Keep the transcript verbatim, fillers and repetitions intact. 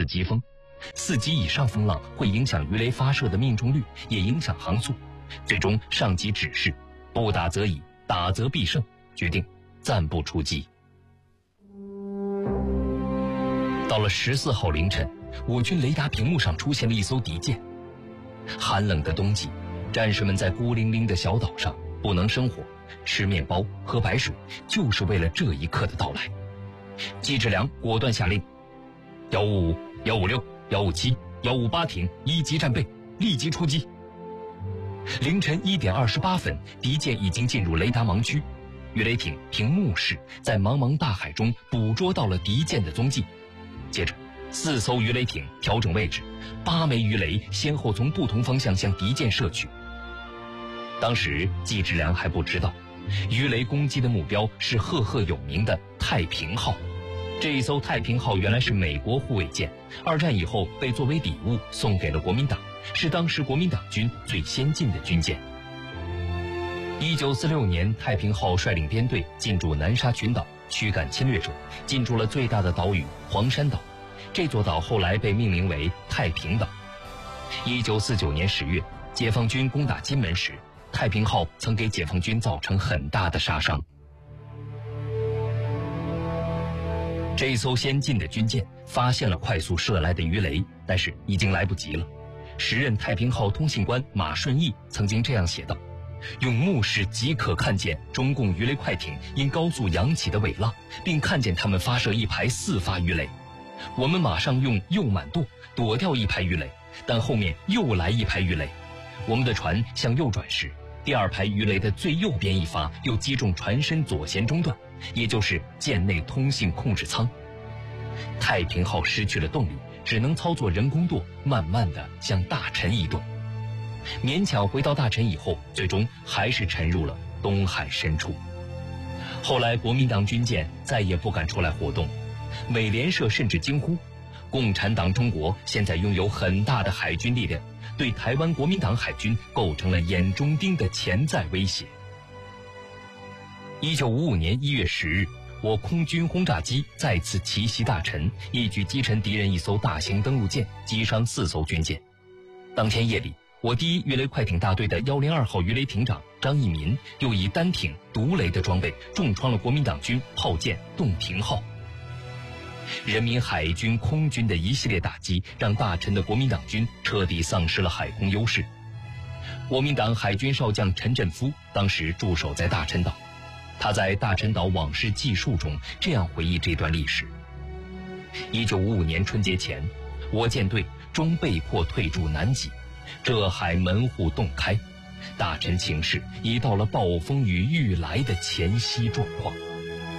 四级风，四级以上风浪会影响鱼雷发射的命中率，也影响航速。最终上级指示不打则已，打则必胜，决定暂不出击。到了十四号凌晨，我军雷达屏幕上出现了一艘敌舰。寒冷的冬季，战士们在孤零零的小岛上不能生火，吃面包喝白水，就是为了这一刻的到来。季志良果断下令：幺五五、幺五六、幺五七、幺五八艇一级战备，立即出击。凌晨一点二十八分，敌舰已经进入雷达盲区，鱼雷艇凭目视在茫茫大海中捕捉到了敌舰的踪迹。接着四艘鱼雷艇调整位置，八枚鱼雷先后从不同方向向敌舰射去。当时季志良还不知道，鱼雷攻击的目标是赫赫有名的太平号。这一艘太平号原来是美国护卫舰，二战以后被作为礼物送给了国民党，是当时国民党军最先进的军舰。一九四六年，太平号率领编队进驻南沙群岛，驱赶侵略者，进驻了最大的岛屿黄山岛。这座岛后来被命名为太平岛。一九四九年十月，解放军攻打金门时，太平号曾给解放军造成很大的杀伤。这一艘先进的军舰发现了快速射来的鱼雷，但是已经来不及了。时任太平号通信官马顺义曾经这样写道：用目视即可看见中共鱼雷快艇因高速扬起的尾浪，并看见他们发射一排四发鱼雷。我们马上用右满舵躲掉一排鱼雷，但后面又来一排鱼雷。我们的船向右转时，第二排鱼雷的最右边一发又击中船身左舷中段，也就是舰内通信控制舱。太平号失去了动力，只能操作人工舵慢慢地向大陈移动。勉强回到大陈以后，最终还是沉入了东海深处。后来国民党军舰再也不敢出来活动，美联社甚至惊呼：共产党中国现在拥有很大的海军力量，对台湾国民党海军构成了眼中钉的潜在威胁。一九五五年一月十日，我空军轰炸机再次奇袭大陈，一举击沉敌人一艘大型登陆舰，击伤四艘军舰。当天夜里，我第一鱼雷快艇大队的一零二号鱼雷艇长张义民又以单艇独雷的装备重创了国民党军炮舰洞庭号。人民海军空军的一系列打击，让大陈的国民党军彻底丧失了海空优势。国民党海军少将陈振夫当时驻守在大陈岛，他在《大陈岛往事记述》中这样回忆这段历史：一九五五年春节前，我舰队终被迫退驻南极，浙海门户洞开，大陈情势已到了暴风雨欲来的前夕状况。